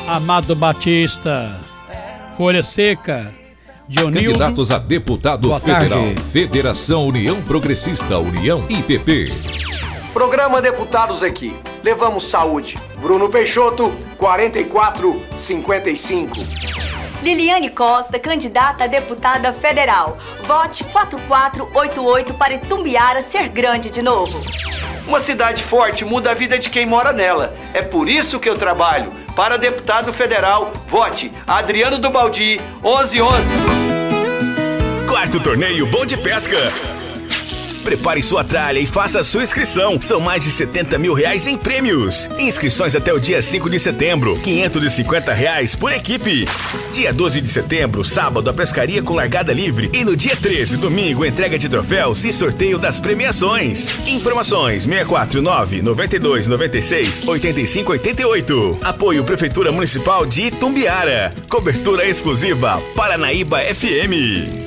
Amado Batista, Folha Seca, Dionildo. Candidatos a deputado Boa federal. tarde. Federação União Progressista, União IPP. Programa Deputados aqui. Levamos saúde. Bruno Peixoto, 4455. Liliane Costa, candidata a deputada federal. Vote 4488 para Itumbiara ser grande de novo. Uma cidade forte muda a vida de quem mora nela. É por isso que eu trabalho. Para deputado federal, vote Adriano do Baldi, 1111. Quarto torneio Bom de Pesca. Prepare sua tralha e faça a sua inscrição. São mais de R$70 mil em prêmios. Inscrições até o dia 5 de setembro. R$550 por equipe. Dia 12 de setembro, sábado, a pescaria com largada livre. E no dia 13, domingo, entrega de troféus e sorteio das premiações. Informações 649-9296-8588. Apoio Prefeitura Municipal de Itumbiara. Cobertura exclusiva Paranaíba FM.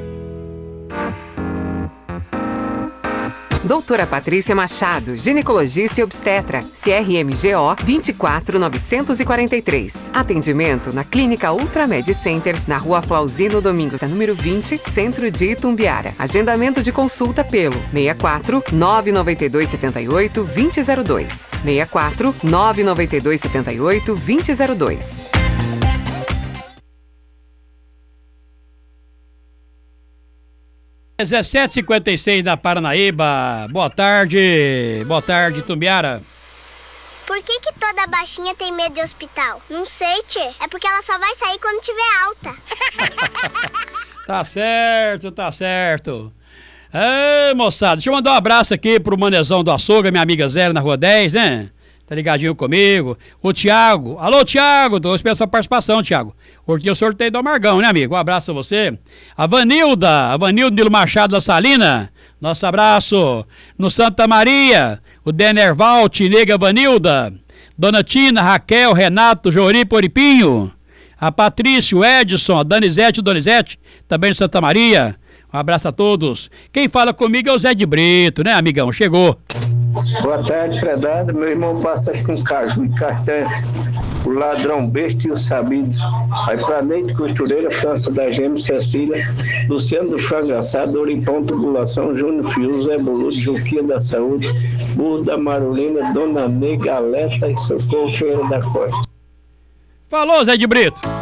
Doutora Patrícia Machado, ginecologista e obstetra, CRMGO 24943. Atendimento na Clínica Ultramed Center, na Rua Flauzino Domingos, número 20, Centro de Itumbiara. Agendamento de consulta pelo 64 992 78 2002. 64 992 78 2002. É 17h56 da Paranaíba. Boa tarde, Itumbiara. Por que toda baixinha tem medo de hospital? Não sei, tchê. É porque ela só vai sair quando tiver alta. Tá certo. Ei, moçada, deixa eu mandar um abraço aqui pro Manezão do Açougue, minha amiga Zélia, na Rua 10, né? Tá ligadinho comigo. O Thiago. Alô, Thiago. Tô esperando sua participação, Thiago. Porque eu sorteio do Amargão, né, amigo? Um abraço a você. A Vanilda Nilo Machado da Salina. Nosso abraço. No Santa Maria. O Denerval, Nega Vanilda. Dona Tina, Raquel, Renato, Jori Poripinho. A Patrícia, o Edson, a Danizete, o Donizete. Também no Santa Maria. Um abraço a todos. Quem fala comigo é o Zé de Brito, né, amigão? Chegou. Boa tarde, Predado. Meu irmão passa com caju e castanha, o ladrão besta e o sabido. Aí pra Neide Costureira, França da Gêmea, Cecília, Luciano do Frangaçado, Oripão Tubulação, Júnior Fius, Zé Boludo, Juquinha da Saúde, Burro da Marolina, Dona Nega, Aleta e Socorro Feira da Costa. Falou, Zé de Brito.